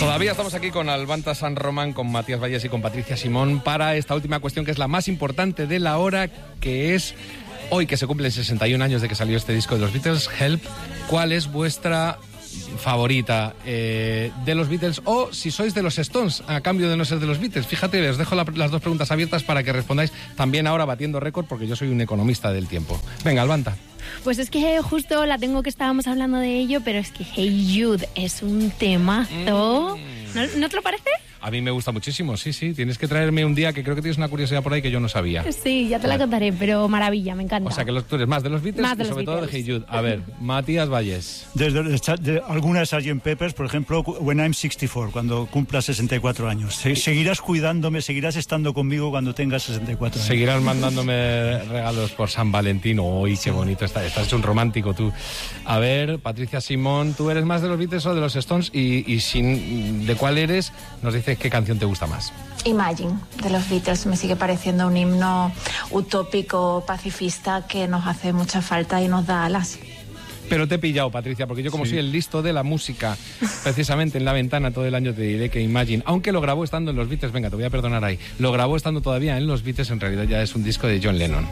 Todavía estamos aquí con Albanta San Román, con Matías Valles y con Patricia Simón para esta última cuestión, que es la más importante de la hora, que es hoy que se cumplen 61 años de que salió este disco de los Beatles, Help. ¿Cuál es vuestra favorita de los Beatles, o si sois de los Stones a cambio de no ser de los Beatles? Fíjate, os dejo las dos preguntas abiertas para que respondáis también ahora batiendo récord, porque yo soy un economista del tiempo. Venga, Albanta. Pues es que justo la tengo, que estábamos hablando de ello, pero es que Hey Jude es un temazo. ¿No te lo parece? A mí me gusta muchísimo, sí. Tienes que traerme un día, que creo que tienes una curiosidad por ahí que yo no sabía. Sí, ya te la contaré, pero maravilla, me encanta. O sea, que tú eres más de los Beatles y sobre todo de Hey Jude. A ver, Matías Valles. De algunas Sgt. Peppers, por ejemplo, When I'm 64, cuando cumplas 64 años. Seguirás cuidándome, seguirás estando conmigo cuando tengas 64 años. Seguirás mandándome regalos por San Valentín. ¡Uy, qué bonito! Estás un romántico tú. A ver, Patricia Simón, ¿tú eres más de los Beatles o de los Stones? Y ¿de cuál eres? Nos dices qué canción te gusta más. Imagine, de los Beatles. Me sigue pareciendo un himno utópico, pacifista, que nos hace mucha falta y nos da alas. Pero te he pillado, Patricia, porque yo, como soy el listo de la música, precisamente en La Ventana todo el año te diré que Imagine, aunque lo grabó estando en los Beatles, venga, te voy a perdonar ahí, lo grabó estando todavía en los Beatles, en realidad ya es un disco de John Lennon.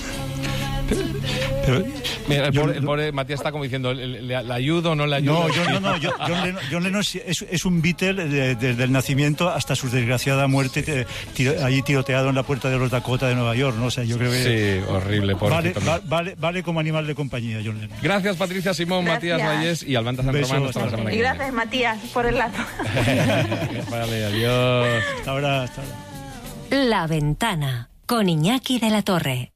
Pero, mira, el pobre Matías está como diciendo, ¿le ayudo o no le ayudo? No, John Lennon es un Beatle desde el nacimiento hasta su desgraciada muerte, allí tiroteado en la puerta de los Dakota de Nueva York, ¿no? O sea, yo creo que... Sí, horrible, vale como animal de compañía, John Lennon. Gracias, Patricia Simón, Gracias. Matías Valles y Albanta San Román. Hasta la semana que viene. Y gracias, Matías, por el lazo. Vale, adiós. Hasta ahora. La Ventana, con Iñaki de la Torre.